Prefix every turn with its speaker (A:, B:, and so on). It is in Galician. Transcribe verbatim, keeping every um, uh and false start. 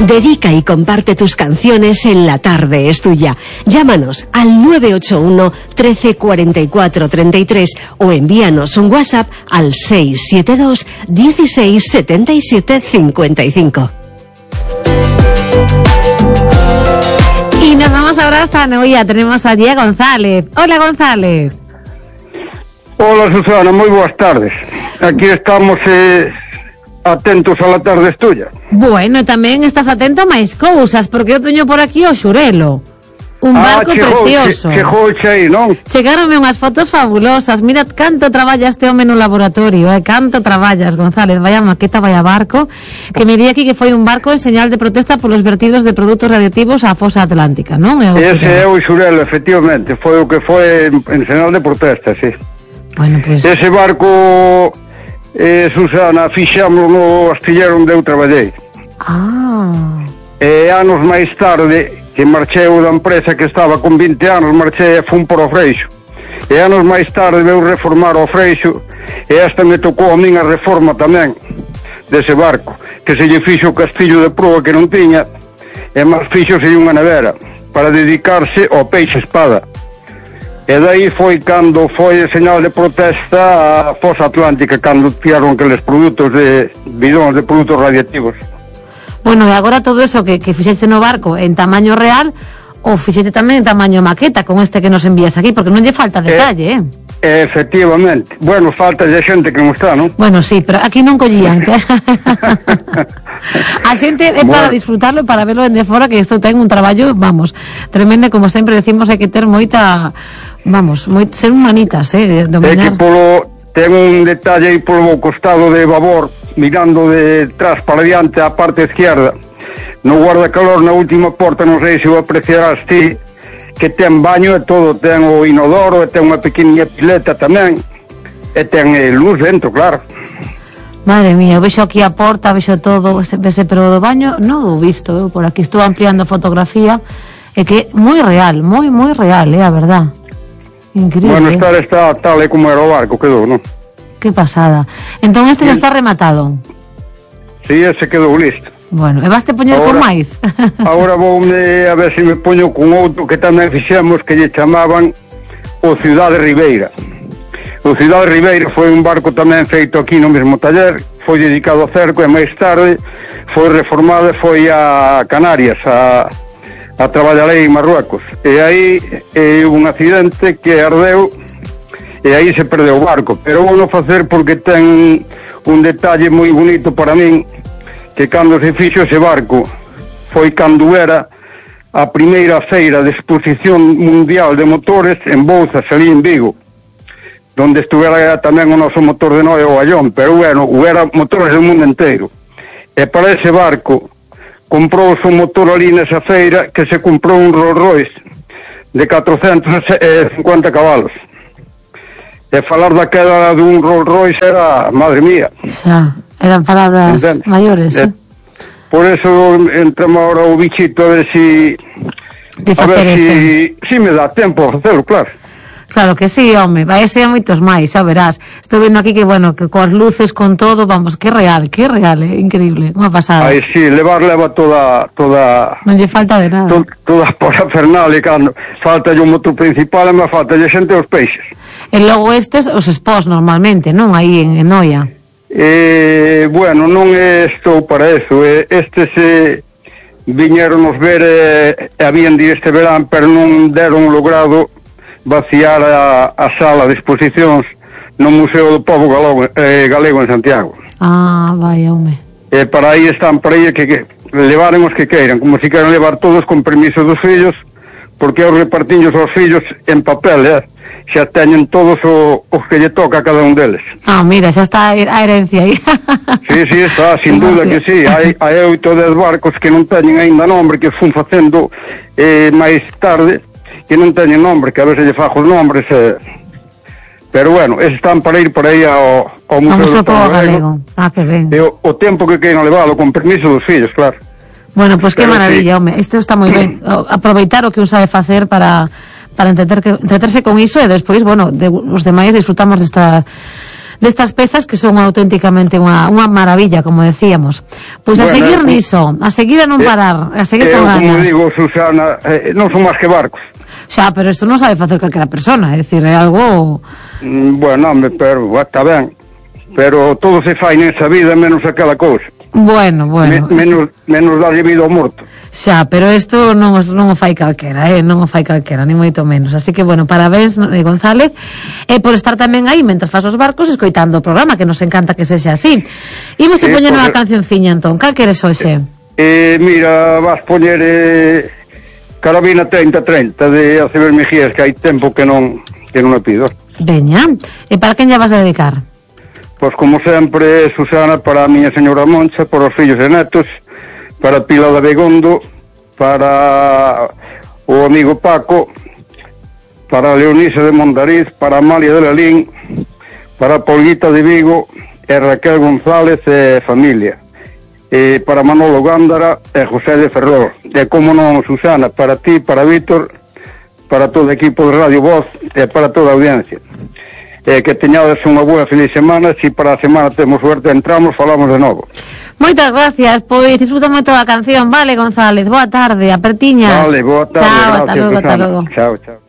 A: Dedica y comparte tus canciones en La Tarde es Tuya. Llámanos al nueve ocho uno, trece, cuarenta y cuatro, treinta y tres o envíanos un WhatsApp al seis siete dos, dieciséis, setenta y siete, cincuenta y cinco.
B: Y nos vamos ahora hasta Noia. Tenemos allí a González. Hola, González.
C: Hola, Susana, moi boas tardes. Aquí estamos eh, atentos a La Tarde es Tuya.
B: Bueno, tamén estás atento a máis cousas, porque eu teño por aquí o Xurelo. Un
C: ah,
B: barco
C: chegou,
B: precioso.
C: Chegou aí, non?
B: Chegaronme unhas fotos fabulosas. Mirad canto traballa este home no laboratorio, eh? Canto traballas, González. Vaya maqueta, vaya barco. Que me di aquí que foi un barco en señal de protesta polos vertidos de produtos radioactivos á fosa atlántica, non? É
C: Ese é o Xurelo, efectivamente. Foi o que foi en, en señal de protesta, sí.
B: Bueno, pues...
C: Ese barco, eh, Susana, fixamos no astillero onde eu traballei.
B: Ah.
C: E anos máis tarde, que marchei da empresa que estaba con vinte anos, marchei e fun por o Freixo. E anos máis tarde veu reformar o Freixo, e esta me tocou a min a reforma tamén dese barco, que se lle fixo o castillo de proa que non tiña, e máis fixose unha nevera, para dedicarse ao peixe espada. E daí foi cando foi señal de protesta a fosa atlántica, cando tiraron aqueles produtos de bidóns de produtos radiactivos.
B: Bueno, e agora todo eso que, que fixete no barco en tamaño real, ou fixete tamén en tamaño maqueta, con este que nos envías aquí, porque non lle falta detalle, eh?
C: eh efectivamente. Bueno, falta de xente que non está, non?
B: Bueno, sí, pero aquí non collían. A xente é para bueno. disfrutarlo e para verlo de fora, que isto ten un traballo, vamos, tremendo, como sempre decimos, hai que ter moita, vamos, moi, ser humanitas, eh, dominar.
C: É que polo, ten un detalle aí polo costado de babor, mirando de trás para diante a parte izquierda, no guardacalor na última porta, non sei se o apreciarás ti, que ten baño e todo, ten o inodoro e ten unha pequeniña pileta tamén, e ten eh, luz dentro, claro.
B: Madre mía, vexo aquí a porta, vexo todo, ese, ese, pero do baño non o visto, eu por aquí estou ampliando fotografía, e que moi real, moi, moi real, é eh, a verdad. Increíble.
C: Bueno, estar está tal e como era o barco, quedou, non?
B: Que pasada. Entón este xa está rematado.
C: Si, sí, ese quedou listo.
B: Bueno, e vaste poñer ahora, con máis?
C: Agora voume a ver se me poño con outro que tamén fixemos, que lle chamaban o Cidade Ribeira. O Cidade Ribeira foi un barco tamén feito aquí no mesmo taller, foi dedicado ao cerco e máis tarde foi reformado e foi a Canarias, a, a traballar aí en Marruecos. E aí eh, un accidente que ardeu e aí se perdeu o barco, pero vou non facer porque ten un detalle moi bonito para min, que cando se fixo ese barco foi cando era a primeira feira de exposición mundial de motores en Bouzas, ali en Vigo, donde estuvera tamén o noso motor de Noia, o Ayón, pero bueno, era motores do mundo inteiro. E para ese barco comprou un motor ali nesa feira, que se comprou un Rolls Royce de catrocentos e cincuenta cabalos. E falar da queda dun Rolls Royce era, madre mía.
B: Xa, eran palabras ¿entende? Mayores, eh?
C: Por eso entramos ahora o bichito a ver si... a ver si, si me dá tempo a facelo, claro.
B: Claro que sí, home, vai ser moitos máis, xa verás. Estou vendo aquí que, bueno, que coas luces, con todo, vamos, que real, que real, eh? Increíble, unha pasada.
C: Ai, sí, levar leva toda... toda
B: non lle falta de nada.
C: To, toda a porafernal, e cando falta o motor principal, e me falta lle xente os peixes.
B: E logo estes, os expós normalmente, non? Aí en, en Noia.
C: Eh, bueno, non estou para eso, eh, estes eh, viñeron nos ver e eh, habían de este verán, pero non deron logrado vaciar a, a sala de exposicións no Museo do Pobo Galego, eh, Galego en Santiago.
B: Ah, vai, home.
C: E para aí están, para aí que, que levaren os que queiran, como se queiran levar todos con permiso dos fillos, porque eu repartiños aos fillos en papel, eh? Xa teñen todos o, os que lle toca a cada un deles.
B: Ah, mira, xa está a herencia aí.
C: Sí, sí, está, sin duda que sí. Hai, hai oito dez barcos que non teñen aínda nombre, que fun facendo eh, máis tarde, que non teñen nombre, que a veces lle fajo os nombres, eh. Pero bueno, están para ir por aí ao, ao Museo do Pobo
B: Galego. Ah, que ben.
C: E o, o tempo que queiran levalo, con permiso dos fillos, claro.
B: Bueno, pois pues que maravilla, sí. Home, isto está moi ben. Aproveitar o que un sabe facer para para entreter que, entreterse con iso e despois, bueno, de, os demais disfrutamos desta destas pezas que son auténticamente unha, unha maravilla, como decíamos. Pois a
C: Bueno,
B: seguir
C: eh,
B: niso, a seguir a non
C: eh,
B: parar, a seguir
C: eh,
B: con
C: como
B: ganas.
C: digo, Susana, eh, non son máis que barcos.
B: Xa, pero isto non sabe facer calquera persona, é dicir, é algo...
C: Mm, Bueno, home, pero está ben. Pero todo se fai nesa vida menos aquela cousa.
B: Bueno, bueno.
C: Me, menos, menos darlle vida ao morto.
B: Xa, pero isto non, os- non o fai calquera, eh? non o fai calquera, ni moito menos. Así que, bueno, parabéns, eh, González, e eh, por estar tamén aí, mentras faz os barcos, escoitando o programa, que nos encanta que sexa así. Imos te
C: Sí,
B: poñer unha
C: porque-
B: cancionciña, entón. Cal queres hoxe?
C: Eh, mira, vas poñer eh, Carabina treinta treinta de Aceber Mejías, que hai tempo que non que non a pido.
B: Veña. E para quen lle vas a dedicar?
C: Pois como sempre, Susana, para a miña señora Moncha, para os fillos e netos, para Pilar de Begondo, para o amigo Paco, para Leonisa de Mondariz, para Amalia de Lalín, para Polguita de Vigo e Raquel González e familia, e para Manolo Gándara e José de Ferrol, e como non, Susana, para ti, para Víctor, para todo o equipo de Radio Voz e para toda a audiencia. E que teñades unha boa feliz semana. Si para a semana temos suerte entramos, falamos de novo.
B: Moitas gracias, pois disfruta moito da canción, vale, González? Boa tarde, apertiñas.
C: Vale, boa tarde.
B: Chao,
C: Gracias,
B: ata logo, ata
C: Susana.
B: logo.
C: Chao, chao.